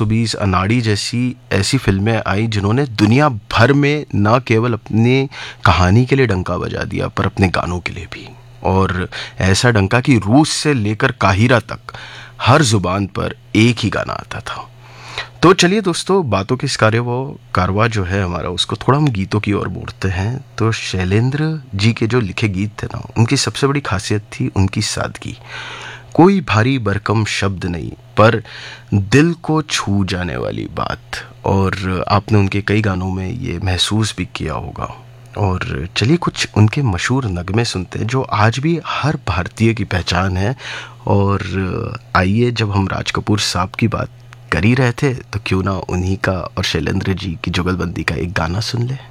120, अनाड़ी जैसी ऐसी फिल्में आई जिन्होंने दुनिया भर में न केवल अपनी कहानी के लिए डंका बजा दिया पर अपने गानों के लिए भी। और ऐसा डंका कि रूस से लेकर काहिरा तक हर जुबान पर एक ही गाना आता था। तो चलिए दोस्तों, बातों के इस कारवा जो है हमारा, उसको थोड़ा हम गीतों की ओर मोड़ते हैं। तो शैलेंद्र जी के जो लिखे गीत थे ना, उनकी सबसे बड़ी खासियत थी उनकी सादगी। कोई भारी भरकम शब्द नहीं, पर दिल को छू जाने वाली बात। और आपने उनके कई गानों में ये महसूस भी किया होगा। और चलिए कुछ उनके मशहूर नगमे सुनते हैं जो आज भी हर भारतीय की पहचान है। और आइए, जब हम राज कपूर साहब की बात कर ही रहे थे तो क्यों ना उन्हीं का और शैलेंद्र जी की जुगलबंदी का एक गाना सुन ले।